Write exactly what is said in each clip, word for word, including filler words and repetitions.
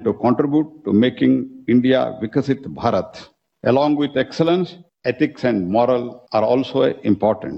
to contribute to making India Vikasit Bharat. Along with excellence, ethics and moral are also important.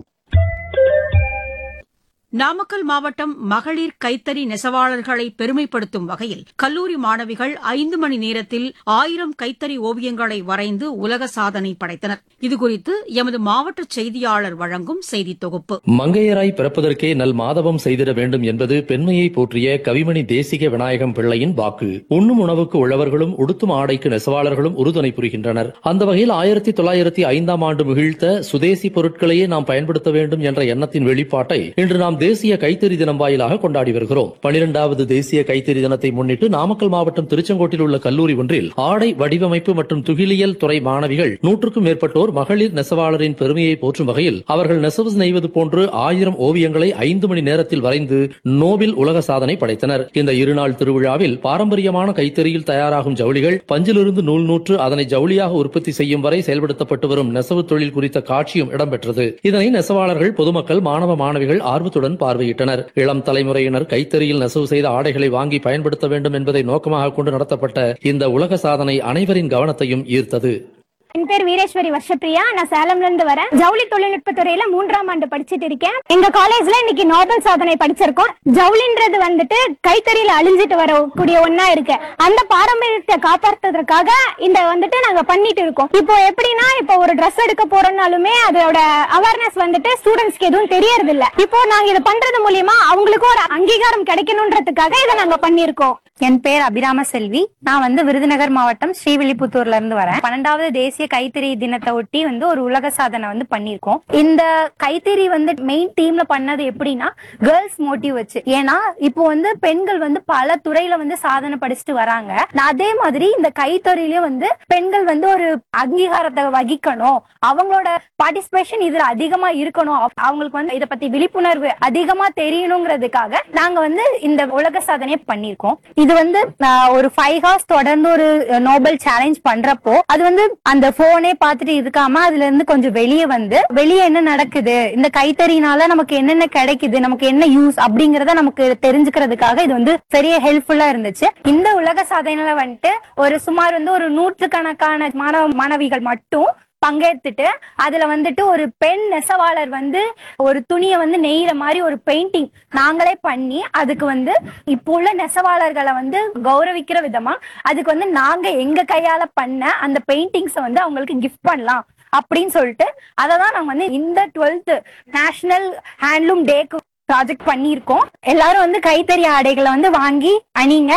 Namakkal மாவட்டம் மகளிர் கைத்தறி நெசவாளர்களை பெருமைப்படுத்தும் வகையில் கல்லூரி மாணவிகள் ஐந்து மணி நேரத்தில் ஆயிரம் கைத்தறி ஓவியங்களை வரைந்து உலக சாதனை படைத்தனர். இதுகுறித்து எமது மாவட்ட செய்தியாளர் வழங்கும் செய்தி தொகுப்பு. மங்கையராய் பிறப்பதற்கே நல் மாதவம் செய்திட வேண்டும் என்பது பெண்மையை போற்றிய கவிமணி தேசிக விநாயகம் பிள்ளையின் வாக்கு. உண்ணும் உணவுக்கு உழவர்களும் உடுத்தும் ஆடைக்கு நெசவாளர்களும் உறுதுணை புரிகின்றனர். அந்த வகையில் ஆயிரத்தி தொள்ளாயிரத்தி ஐந்தாம் ஆண்டு மிகிழ்த்த சுதேசி பொருட்களையே நாம் பயன்படுத்த வேண்டும் என்ற எண்ணத்தின் வெளிப்பாட்டை இன்று நாம் தேசிய கைத்தறி தினம் வாயிலாக கொண்டாடி வருகிறோம். பனிரெண்டாவது தேசிய கைத்தறி தினத்தை முன்னிட்டு நாமக்கல் மாவட்டம் திருச்செங்கோட்டில் உள்ள கல்லூரி ஒன்றில் ஆடை வடிவமைப்பு மற்றும் துகிலியல் துறை மாணவிகள் நூற்றுக்கும் மேற்பட்டோர் மகளிர் நெசவாளரின் பெருமையை போற்றும் வகையில் அவர்கள் நெசவு நெய்வது போன்று ஆயிரம் ஓவியங்களை ஐந்து மணி நேரத்தில் வரைந்து நோபல் உலக சாதனை படைத்தனர். இந்த இருநாள் திருவிழாவில் பாரம்பரியமான கைத்தறியில் தயாராகும் ஜவுளிகள் பஞ்சிலிருந்து நூல் நூற்று அதனை ஜவுளியாக உற்பத்தி செய்யும் வரை செயல்படுத்தப்பட்டு வரும் நெசவு தொழில் குறித்த காட்சியும் இடம்பெற்றது. இதனை நெசவாளர்கள், பொதுமக்கள், மாணவ மாணவிகள் ஆர்வத்துடன் பார்வையிட்டனர். இளம் தலைமுறையினர் கைத்தறியில் நெசவு செய்த ஆடைகளை வாங்கி பயன்படுத்த வேண்டும் என்பதை நோக்கமாக கொண்டு நடத்தப்பட்ட இந்த உலக சாதனை அனைவரின் கவனத்தையும் ஈர்த்தது. என் பேர் வீரேஸ்வரி வர்ஷப்பிரியா. நான் சேலம்ல இருந்து வரேன். ஜவுளி தொழில்நுட்ப துறையில மூன்றாம் ஆண்டு படிச்சுட்டு இருக்கேன். எங்க காலேஜ்ல இன்னைக்கு நோபல் சாதனை படிச்சிருக்கோம். ஜவுளின்றது வந்துட்டு கைத்தறியில அழிஞ்சிட்டு வரக்கூடிய ஒன்னா இருக்கு. அந்த பாரம்பரியத்தை காப்பாற்றுவதற்காக இந்த வந்துட்டு நாங்க பண்ணிட்டு இருக்கோம். இப்போ எப்படின்னா, இப்போ ஒரு ட்ரெஸ் எடுக்க போறோம்னாலுமே அதோட அவேர்னஸ் வந்துட்டு ஸ்டூடெண்ட்ஸ்க்கு எதுவும் தெரியறது இல்ல. இப்போ நாங்க இதை பண்றது மூலியமா அவங்களுக்கு ஒரு அங்கீகாரம் கிடைக்கணும்ன்றதுக்காக இதை நாங்க பண்ணிருக்கோம். என் பேர் அபிராம செல்வி. நான் வந்து விருதுநகர் மாவட்டம் ஸ்ரீவில்லிபுத்தூர்ல இருந்து வரேன். பன்னெண்டாவது தேசிய கைத்தறி தினத்தை ஒட்டி வந்து ஒரு உலக சாதனை வந்து பண்ணிருக்கோம். இந்த கைத்தறி வந்து மெயின் டீம்ல பண்ணது எப்படின்னா கேர்ள்ஸ் மோட்டிவ் வச்சு. ஏன்னா இப்போ வந்து பெண்கள் வந்து பல துறையில வந்து சாதனை படிச்சுட்டு வராங்க. அதே மாதிரி இந்த கைத்தறியிலயும் வந்து பெண்கள் வந்து ஒரு அங்கீகாரத்தை வகிக்கணும், அவங்களோட பார்ட்டிசிபேஷன் இதுல அதிகமா இருக்கணும், அவங்களுக்கு வந்து இதை பத்தி விழிப்புணர்வு அதிகமா தெரியணுங்கிறதுக்காக நாங்க வந்து இந்த உலக சாதனையை பண்ணிருக்கோம். இது வந்து ஒரு ஃபைவ் ஹவர்ஸ் தொடர்ந்து ஒரு நோபல் சேலஞ்ச் பண்றப்போ அது வந்து அந்த போனே பாத்துட்டு இருக்காம அதுல இருந்து கொஞ்சம் வெளியே வந்து வெளியே என்ன நடக்குது, இந்த கைத்தறினால நமக்கு என்னென்ன கிடைக்குது, நமக்கு என்ன யூஸ் அப்படிங்கறத நமக்கு தெரிஞ்சுக்கிறதுக்காக இது வந்து பெரிய ஹெல்ப்ஃபுல்லா இருந்துச்சு. இந்த உலக சாதனையில வந்துட்டு ஒரு சுமார் வந்து ஒரு நூற்றுக்கணக்கான மாணவ மாணவிகள் மட்டும் பங்கேற்றுட்டு அதுல வந்துட்டு ஒரு பெண் நெசவாளர் வந்து ஒரு துணியை வந்து நெய்யற மாதிரி ஒரு பெயிண்டிங் நாங்களே பண்ணி அதுக்கு வந்து இப்போ உள்ள நெசவாளர்களை வந்து கௌரவிக்கிற விதமா அதுக்கு வந்து நாங்க எங்க கையால பண்ண அந்த பெயிண்டிங்ஸ வந்து அவங்களுக்கு கிஃப்ட் பண்ணலாம் அப்படின்னு சொல்லிட்டு அததான் நாங்க வந்து இந்த டுவெல்த் நேஷனல் ஹேண்ட்லூம் டேக்கு ப்ராஜெக்ட் பண்ணியிருக்கோம். எல்லாரும் வந்து கைத்தறி ஆடைகளை வந்து வாங்கி அணிங்க.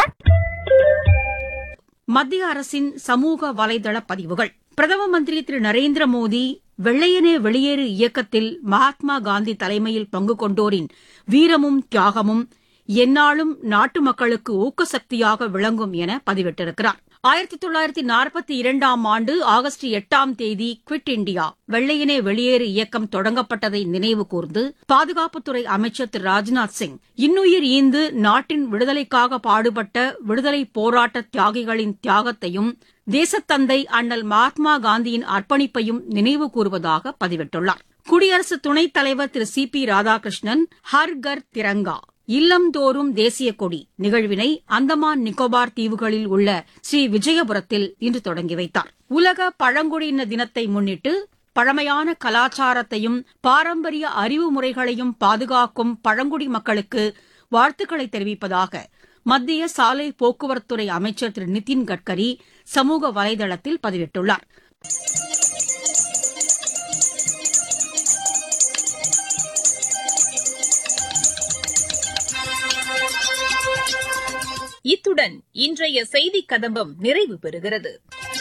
மத்திய அரசின் சமூக வலைதள பதிவுகள். பிரதம மந்திரி திரு நரேந்திர மோடி வெள்ளையனே வெளியேறு இயக்கத்தில் மகாத்மா காந்தி தலைமையில் பங்கு கொண்டோரின் வீரமும் தியாகமும் எந்நாளும் நாட்டு மக்களுக்கு ஊக்கசக்தியாக விளங்கும் என பதிவிட்டிருக்கிறார். ஆயிரத்தி தொள்ளாயிரத்தி நாற்பத்தி இரண்டாம் ஆண்டு ஆகஸ்ட் எட்டாம் தேதி குவிட் இண்டியா வெள்ளையனே வெளியேறு இயக்கம் தொடங்கப்பட்டதை நினைவு கூர்ந்து பாதுகாப்புத்துறை அமைச்சர் திரு ராஜ்நாத் சிங் இன்னுயிர் ஈந்து நாட்டின் விடுதலைக்காக பாடுபட்ட விடுதலை போராட்ட தியாகிகளின் தியாகத்தையும் தேசத்தந்தை அண்ணல் மகாத்மா காந்தியின் அர்ப்பணிப்பையும் நினைவு கூறுவதாக பதிவிட்டுள்ளார். குடியரசு துணைத் தலைவர் திரு சி பி ராதாகிருஷ்ணன் ஹர் கர் திரங்கா இல்லம்தோறும் தேசிய கொடி நிகழ்வினை அந்தமான் நிக்கோபார் தீவுகளில் உள்ள ஸ்ரீ விஜயபுரத்தில் இன்று தொடங்கி வைத்தார். உலக பழங்குடியின தினத்தை முன்னிட்டு பழமையான கலாச்சாரத்தையும் பாரம்பரிய அறிவு முறைகளையும் பாதுகாக்கும் பழங்குடி மக்களுக்கு வாழ்த்துக்களை தெரிவிப்பதாக மத்திய சாலை போக்குவரத்துறை அமைச்சர் திரு நிதின் கட்கரி சமூக வலைதளத்தில் பதிவிட்டுள்ளார். இத்துடன் இன்றைய செய்திக் கதம்பம் நிறைவு பெறுகிறது.